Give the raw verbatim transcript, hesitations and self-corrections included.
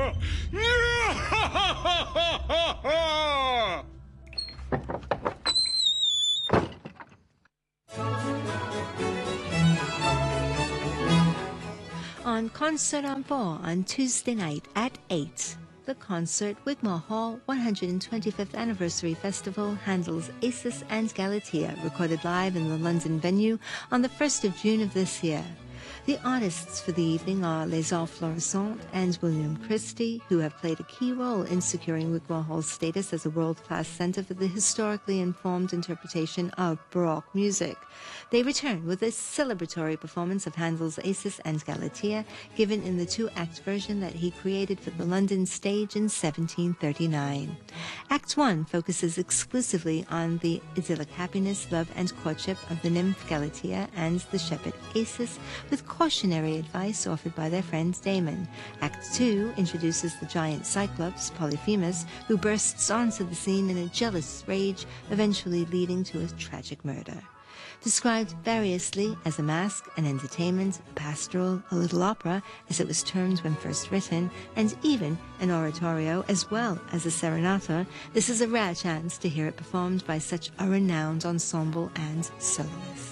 On Concert en Pau on Tuesday night at eight. The concert, Wigmore Hall, one hundred twenty-fifth Anniversary Festival, Handel's Acis and Galatea, recorded live in the London venue on the first of June of this year. The artists for the evening are Les Arts Florissants and William Christie, who have played a key role in securing Wigmore Hall's status as a world-class centre for the historically informed interpretation of Baroque music. They return with a celebratory performance of Handel's Acis and Galatea, given in the two-act version that he created for the London stage in seventeen thirty-nine. Act one focuses exclusively on the idyllic happiness, love, and courtship of the nymph Galatea and the shepherd Acis, with cautionary advice offered by their friend Damon. Act two introduces the giant Cyclops, Polyphemus, who bursts onto the scene in a jealous rage, eventually leading to a tragic murder. Described variously as a masque, an entertainment, a pastoral, a little opera, as it was termed when first written, and even an oratorio as well as a serenata, this is a rare chance to hear it performed by such a renowned ensemble and soloist.